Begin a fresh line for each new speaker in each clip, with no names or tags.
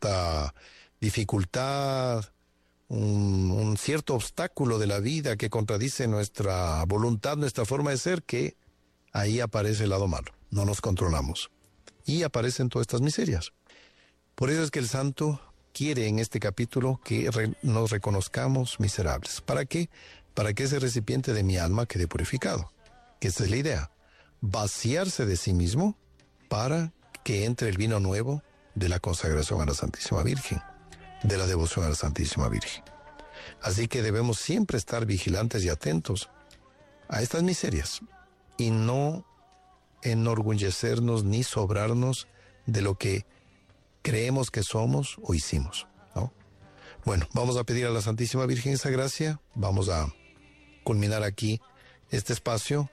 cierta dificultad, un cierto obstáculo de la vida que contradice nuestra voluntad, nuestra forma de ser, que ahí aparece el lado malo. No nos controlamos. Y aparecen todas estas miserias. Por eso es que el santo quiere en este capítulo que nos reconozcamos miserables. ¿Para qué? Para que ese recipiente de mi alma quede purificado. Que esa es la idea. Vaciarse de sí mismo para que entre el vino nuevo de la consagración a la Santísima Virgen, de la devoción a la Santísima Virgen. Así que debemos siempre estar vigilantes y atentos a estas miserias y no enorgullecernos ni sobrarnos de lo que creemos que somos o hicimos, ¿no? Bueno, vamos a pedir a la Santísima Virgen esa gracia. Vamos a culminar aquí este espacio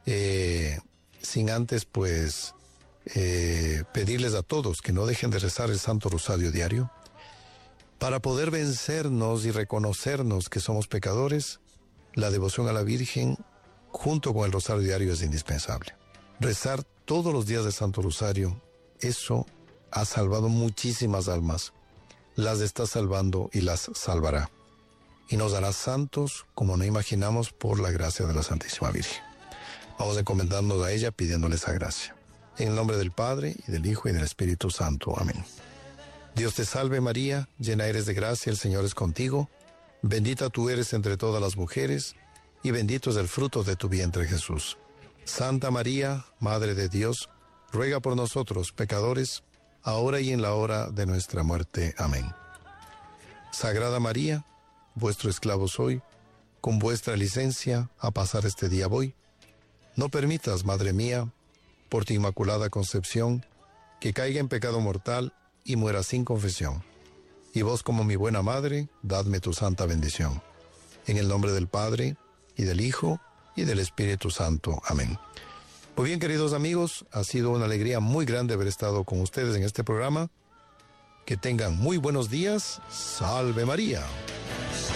sin antes, pues, pedirles a todos que no dejen de rezar el Santo Rosario diario. Para poder vencernos y reconocernos que somos pecadores, la devoción a la Virgen junto con el Rosario diario es indispensable. Rezar todos los días del Santo Rosario, eso ha salvado muchísimas almas. Las está salvando y las salvará. Y nos dará santos como no imaginamos por la gracia de la Santísima Virgen. Vamos a encomendarnos a ella pidiéndole esa gracia. En el nombre del Padre, y del Hijo, y del Espíritu Santo. Amén. Dios te salve María, llena eres de gracia, el Señor es contigo. Bendita tú eres entre todas las mujeres, y bendito es el fruto de tu vientre Jesús. Santa María, Madre de Dios, ruega por nosotros pecadores, ahora y en la hora de nuestra muerte. Amén. Sagrada María, vuestro esclavo soy, con vuestra licencia a pasar este día voy. No permitas, Madre mía, por tu inmaculada concepción, que caiga en pecado mortal y muera sin confesión. Y vos, como mi buena madre, dadme tu santa bendición. En el nombre del Padre, y del Hijo, y del Espíritu Santo. Amén. Muy bien, queridos amigos, ha sido una alegría muy grande haber estado con ustedes en este programa. Que tengan muy buenos días. ¡Salve María!